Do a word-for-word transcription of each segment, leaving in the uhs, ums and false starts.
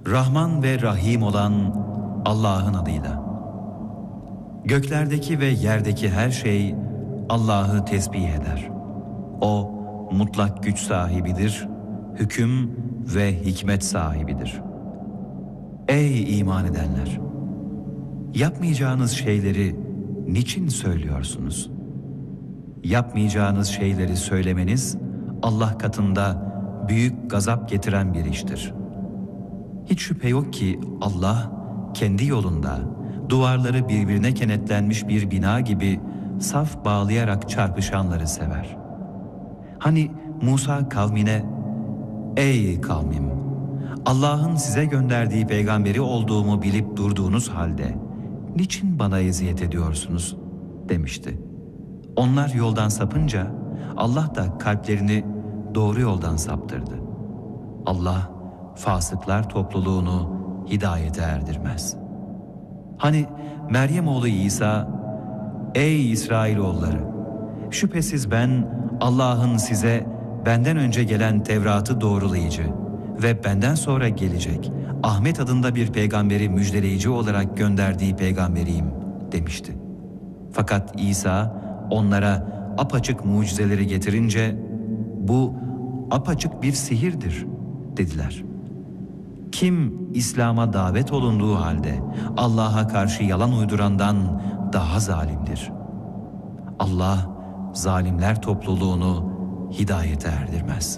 Rahman ve Rahim olan Allah'ın adıyla. Göklerdeki ve yerdeki her şey Allah'ı tesbih eder. O mutlak güç sahibidir, hüküm ve hikmet sahibidir. Ey iman edenler! Yapmayacağınız şeyleri niçin söylüyorsunuz? Yapmayacağınız şeyleri söylemeniz Allah katında büyük gazap getiren bir iştir. Hiç şüphe yok ki Allah kendi yolunda duvarları birbirine kenetlenmiş bir bina gibi saf bağlayarak çarpışanları sever. Hani Musa kavmine, ''Ey kavmim, Allah'ın size gönderdiği peygamberi olduğumu bilip durduğunuz halde niçin bana eziyet ediyorsunuz?'' demişti. Onlar yoldan sapınca Allah da kalplerini doğru yoldan saptırdı. Allah fasıklar topluluğunu hidayete erdirmez. Hani Meryem oğlu İsa, ''Ey İsrailoğulları, şüphesiz ben Allah'ın size benden önce gelen Tevrat'ı doğrulayıcı ve benden sonra gelecek Ahmet adında bir peygamberi müjdeleyici olarak gönderdiği peygamberiyim.'' demişti. Fakat İsa onlara apaçık mucizeleri getirince, ''Bu apaçık bir sihirdir.'' dediler. Kim İslam'a davet olunduğu halde Allah'a karşı yalan uydurandan daha zalimdir. Allah zalimler topluluğunu hidayete erdirmez.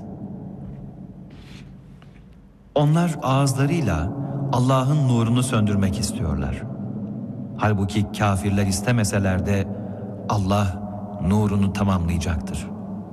Onlar ağızlarıyla Allah'ın nurunu söndürmek istiyorlar. Halbuki kafirler istemeseler de Allah nurunu tamamlayacaktır.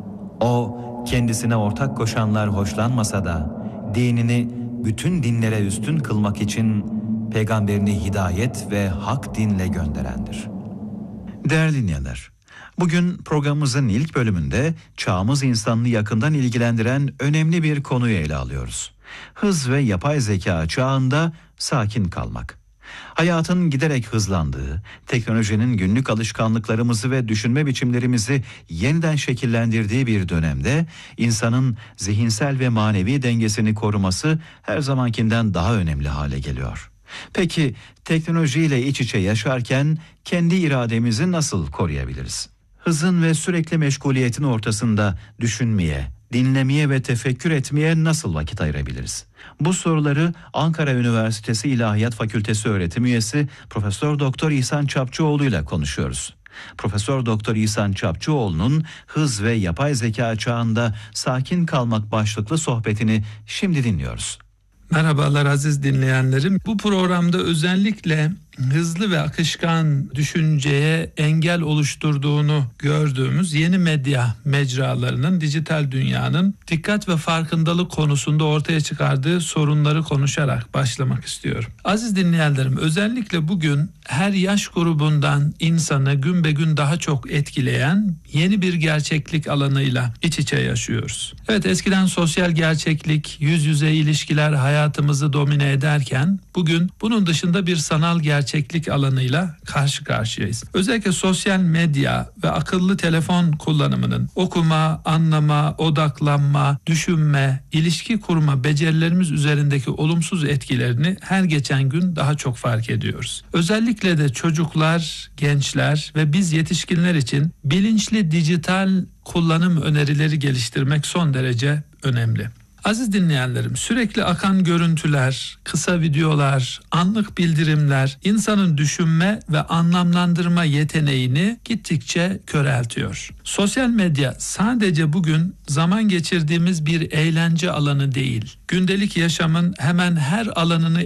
O kendisine ortak koşanlar hoşlanmasa da dinini bütün dinlere üstün kılmak için peygamberini hidayet ve hak dinle gönderendir. Değerli dinleyenler, bugün programımızın ilk bölümünde çağımız insanını yakından ilgilendiren önemli bir konuyu ele alıyoruz. Hız ve yapay zeka çağında sakin kalmak. Hayatın giderek hızlandığı, teknolojinin günlük alışkanlıklarımızı ve düşünme biçimlerimizi yeniden şekillendirdiği bir dönemde insanın zihinsel ve manevi dengesini koruması her zamankinden daha önemli hale geliyor. Peki teknolojiyle iç içe yaşarken kendi irademizi nasıl koruyabiliriz? Hızın ve sürekli meşguliyetin ortasında düşünmeye, dinlemeye ve tefekkür etmeye nasıl vakit ayırabiliriz? Bu soruları Ankara Üniversitesi İlahiyat Fakültesi öğretim üyesi Profesör Doktor İhsan Çapçıoğlu ile konuşuyoruz. Profesör Doktor İhsan Çapçıoğlu'nun hız ve yapay zeka çağında sakin kalmak başlıklı sohbetini şimdi dinliyoruz. Merhabalar aziz dinleyenlerim. Bu programda özellikle hızlı ve akışkan düşünceye engel oluşturduğunu gördüğümüz yeni medya mecralarının, dijital dünyanın dikkat ve farkındalık konusunda ortaya çıkardığı sorunları konuşarak başlamak istiyorum. Aziz dinleyenlerim, özellikle bugün her yaş grubundan insanı gün be gün daha çok etkileyen yeni bir gerçeklik alanıyla iç içe yaşıyoruz. Evet, eskiden sosyal gerçeklik, yüz yüze ilişkiler hayatımızı domine ederken bugün bunun dışında bir sanal gerçeklik gerçeklik alanıyla karşı karşıyayız. Özellikle sosyal medya ve akıllı telefon kullanımının okuma, anlama, odaklanma, düşünme, ilişki kurma becerilerimiz üzerindeki olumsuz etkilerini her geçen gün daha çok fark ediyoruz. Özellikle de çocuklar, gençler ve biz yetişkinler için bilinçli dijital kullanım önerileri geliştirmek son derece önemli. Aziz dinleyenlerim, sürekli akan görüntüler, kısa videolar, anlık bildirimler insanın düşünme ve anlamlandırma yeteneğini gittikçe köreltiyor. Sosyal medya sadece bugün zaman geçirdiğimiz bir eğlence alanı değil, gündelik yaşamın hemen her alanını